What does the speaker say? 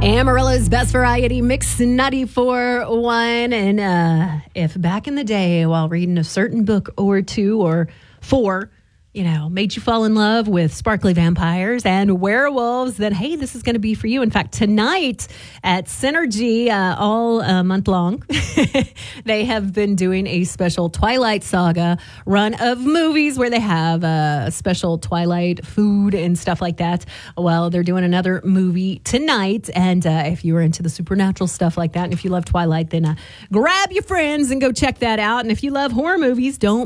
Amarillo's Best Variety Mix 94.1. And if back in the day, while reading a certain book or two or four, made you fall in love with sparkly vampires and werewolves, then, hey, this is going to be for you. In fact, tonight at Synergy, all month long, they have been doing a special Twilight Saga run of movies where they have a special Twilight food and stuff like that. Well, they're doing another movie tonight. And if you were into the supernatural stuff like that, and if you love Twilight, then grab your friends and go check that out. And if you love horror movies, don't